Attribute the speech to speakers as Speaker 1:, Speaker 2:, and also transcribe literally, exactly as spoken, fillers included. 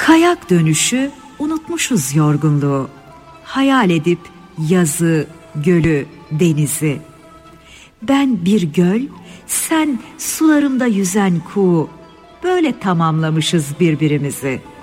Speaker 1: Kayak dönüşü unutmuşuz yorgunluğu. Hayal edip yazı, gölü, denizi. Ben bir göl, sen sularımda yüzen kuğu. Böyle tamamlamışız birbirimizi.